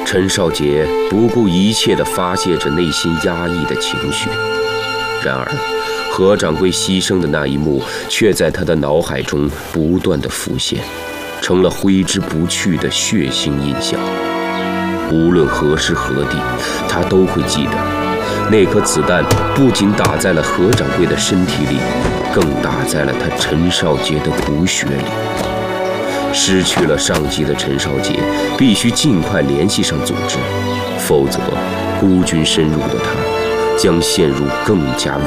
陈少杰不顾一切地发泄着内心压抑的情绪，然而何掌柜牺牲的那一幕却在他的脑海中不断地浮现，成了挥之不去的血腥印象。无论何时何地，他都会记得，那颗子弹不仅打在了何掌柜的身体里，更打在了他陈少杰的骨血里。失去了上级的陈少杰必须尽快联系上组织，否则孤军深入的他将陷入更加